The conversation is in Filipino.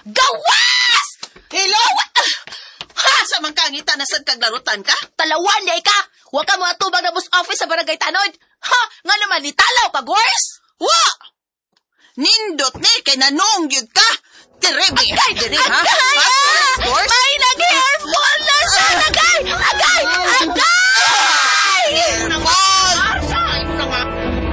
Gawas! Hello? Ha? Sa mangkangita na sad kag larutan ka? Talawan yay ka! Huwag ka mga tubag na bus office sa barangay Tanod! Ha? Nga naman, litalaw ka, Gors? Wa! Nindot ni kay nanong yun ka! Tirebe! Dire, ha? Agay! Gors? May